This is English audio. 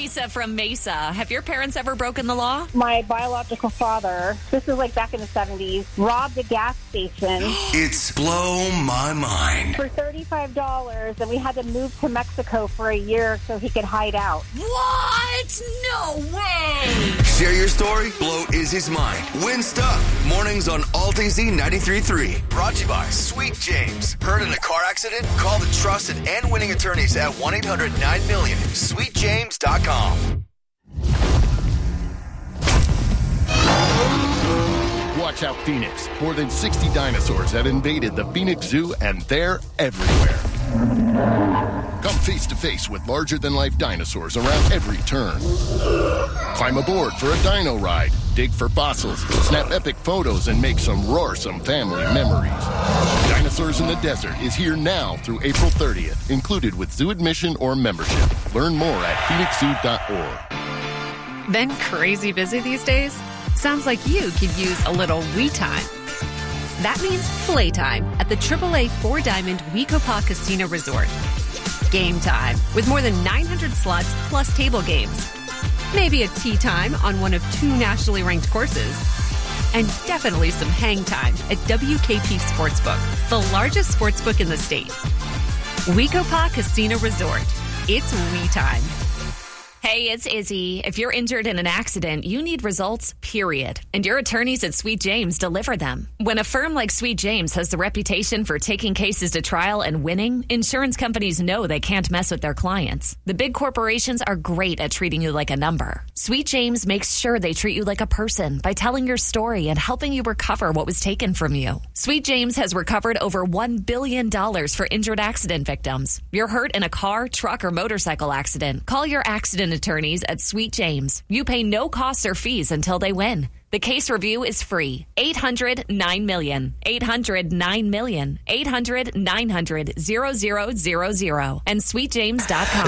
Lisa from Mesa. Have your parents ever broken the law? My biological father, this is like back in the 70s, robbed a gas station. It's Blow My Mind. For $35, and we had to move to Mexico for a year so he could hide out. What? No way! Share your story. Blow is his mind. Win stuff. Mornings on Alt-AZ 93.3. Brought to you by Sweet James. Hurt in a car accident? Call the trusted and winning attorneys at 1-800-9-MILLION. SweetJames.com. Watch out, Phoenix. More than 60 dinosaurs have invaded the Phoenix Zoo, and they're everywhere. Come face to face with larger-than-life dinosaurs around every turn. Climb aboard for a dino ride. Dig for fossils, snap epic photos, and make some roarsome family memories. Dinosaurs in the Desert is here now through April 30th, included with zoo admission or membership. Learn more at phoenixzoo.org. Been crazy busy these days? Sounds like you could use a little we time. That means playtime at the AAA 4-Diamond Wekopa Casino Resort. Game time with more than 900 slots plus table games. Maybe a tea time on one of 2 nationally ranked courses. And definitely some hang time at WKP Sportsbook, the largest sportsbook in the state. Wekopa Casino Resort. It's we time. Hey, it's Izzy. If you're injured in an accident, you need results, period. And your attorneys at Sweet James deliver them. When a firm like Sweet James has the reputation for taking cases to trial and winning, insurance companies know they can't mess with their clients. The big corporations are great at treating you like a number. Sweet James makes sure they treat you like a person by telling your story and helping you recover what was taken from you. Sweet James has recovered over $1 billion for injured accident victims. You're hurt in a car, truck, or motorcycle accident. Call your accident attorneys at Sweet James. You pay no costs or fees until they win. The case review is free. 800-9-MILLION. 800-9-MILLION. 800-900-0000. And SweetJames.com.